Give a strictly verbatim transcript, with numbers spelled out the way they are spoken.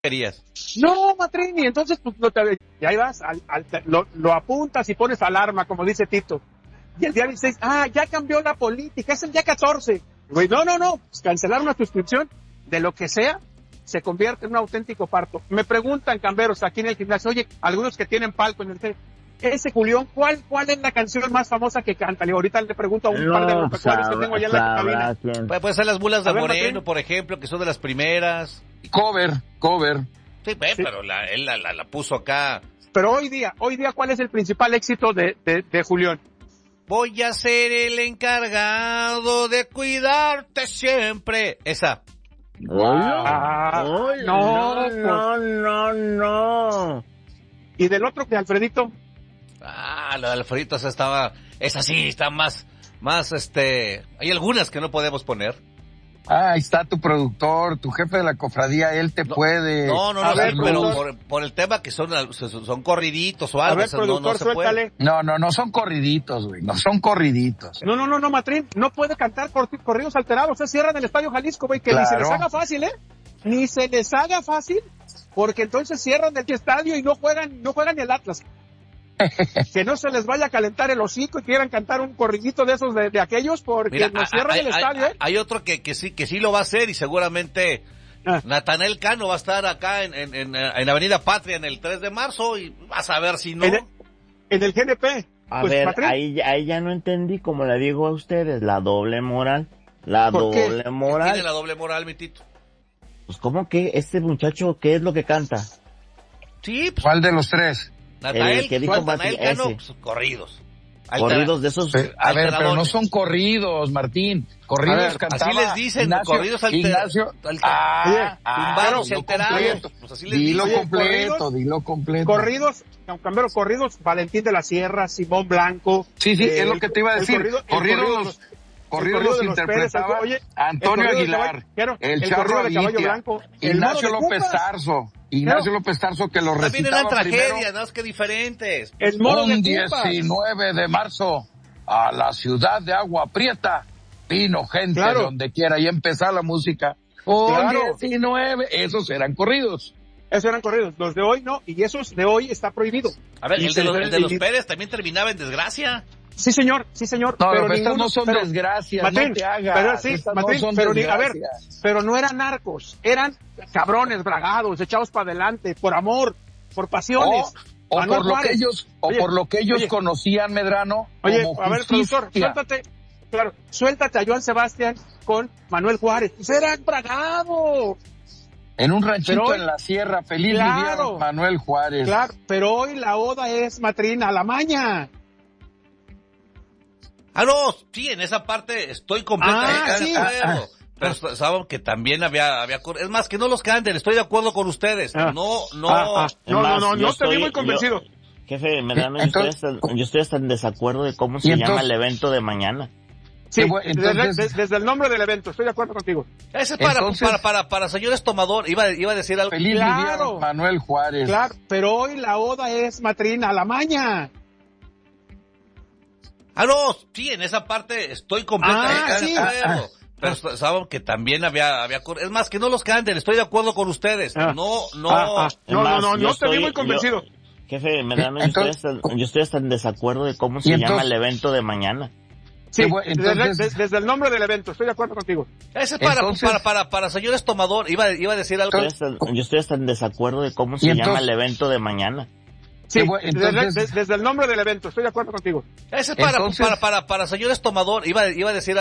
querías. No, Matrini, entonces pues lo te, y ahí vas, al, al, lo, lo apuntas y pones alarma, como dice Tito. Y el día dieciséis, ah, ya cambió la política, es el día catorce. Güey, no, no, no, pues cancelar una suscripción de lo que sea se convierte en un auténtico parto. Me preguntan camberos aquí en el gimnasio, oye, algunos que tienen palco en el ese Julián, ¿cuál cuál es la canción más famosa que canta? Le ahorita le pregunto a un no, par de los pecuarios que tengo allá en la cabina. Puede, puede ser las mulas de ver, Moreno, Martín, por ejemplo, que son de las primeras. Cover, cover. Sí, sí. pero la, él la, la, la puso acá. Pero hoy día, hoy día, ¿cuál es el principal éxito de, de, de Julián? Voy a ser el encargado de cuidarte siempre. Esa. Wow. Ah, Oy, no, no, pues. no, no, no. ¿Y del otro, de Alfredito? Ah, la de Alfredito, esa estaba, esa sí, está más, más, este, hay algunas que no podemos poner. Ah, ahí está tu productor, tu jefe de la cofradía, él te no, puede... No, no, no, ver, pero por, por el tema que son, son corriditos o algo. A ver, productor, no, no se suéltale. puede. No, no, no son corriditos, güey, no son corriditos. No, no, no, no, Matrín, no puede cantar cor, corridos alterados, se cierran el Estadio Jalisco, güey, que claro. Ni se les haga fácil, ¿eh? Ni se les haga fácil, porque entonces cierran el estadio y no juegan, no juegan ni el Atlas. Que no se les vaya a calentar el hocico y quieran cantar un corridito de esos de, de aquellos porque Mira, nos cierran hay, el estadio. Hay, ¿eh? hay otro que, que sí que sí lo va a hacer y seguramente ah. Natanael Cano va a estar acá en, en, en, en Avenida Patria en el tres de marzo y vas a ver si no. En el, en el G N P. A pues, ver, Patria. ahí, ahí ya no entendí, como le digo a ustedes, la doble moral. La doble moral. ¿Quién tiene la doble moral, mi Tito? Pues ¿cómo que este muchacho qué es lo que canta? Sí, pues, ¿cuál de los tres? Natanael, que dijo Natanael Cano, pues, corridos. Corridos de esos. Pero, a ver, pero no son corridos, Martín. Corridos ver, cantaba. Así les dicen, Ignacio, corridos alterados. Ignacio. Ah, tumbados y alterados. Pues así les dilo dicen. completo, corridos, dilo completo. Corridos, Cambero, corridos, Valentín de la Sierra, Simón Blanco. Sí, sí, eh, es lo que te iba a decir. Corrido, corridos corrido los, corridos los interpretaba Pérez, oye, Antonio Aguilar, caballo, el, el Charro Avitia, Ignacio López Tarso. Ignacio López Tarso, que lo recitaba primero. También eran tragedias, no es que diferentes. El moro Un diecinueve de marzo, a la ciudad de Agua Prieta, vino gente claro. de donde quiera y empezó la música. Un claro. diecinueve, esos eran corridos. Esos eran corridos, los de hoy no, y esos de hoy está prohibido. A ver, el de, los, el de los Pérez también terminaba en desgracia. Sí, señor, sí, señor. No, pero pero estas ninguno, no son pero, desgracias, Martín, no te hagas. Pero sí, Martín, no son pero desgracias. A ver, pero no eran narcos, eran cabrones, bragados, echados para adelante, por amor, por pasiones. O, o por lo que ellos, o oye, por lo que ellos oye, conocían, Medrano, oye, como a ver, productor, suéltate, claro, suéltate a Joan Sebastián con Manuel Juárez. Pues eran bragados. En un ranchito hoy, en la sierra, feliz claro, vivía Manuel Juárez. Claro, pero hoy la oda es Matrina, a la maña. Ah, no, sí, en esa parte estoy completamente ah, de sí. acuerdo. Pero ah. saben que también había, había, es más, que no los canten, estoy de acuerdo con ustedes. Ah. No, no. Ah, ah. No, no, no, no, no te vi muy convencido. Yo, jefe, me dan, yo, estoy hasta, yo estoy hasta en desacuerdo de cómo se entonces, llama el evento de mañana. Sí, entonces, desde, desde el nombre del evento, estoy de acuerdo contigo. Ese es para, entonces, para, para, para señores tomador, iba, iba a decir algo. Feliz claro, Manuel Juárez. Claro, pero hoy la oda es Matrina, a la maña. Ah, no, sí, en esa parte estoy completamente ah, de sí. acuerdo. Pero ah. saben que también había, había, es más, que no los canten, estoy de acuerdo con ustedes. Ah. No, no. Ah, ah. No, más, no, no, no estoy, te vi muy convencido. Yo, jefe, me dan, yo, estoy hasta, yo estoy hasta en desacuerdo de cómo se entonces, llama el evento de mañana. Sí, entonces, desde, desde el nombre del evento, estoy de acuerdo contigo. Ese es para, entonces, para, para, para señores tomador, iba, iba a decir algo. Estoy hasta, yo estoy hasta en desacuerdo de cómo se entonces, llama el evento de mañana. Sí, entonces, desde, desde el nombre del evento, estoy de acuerdo contigo. Ese es para, entonces, para, para, para señores tomador, iba, iba a decir algo.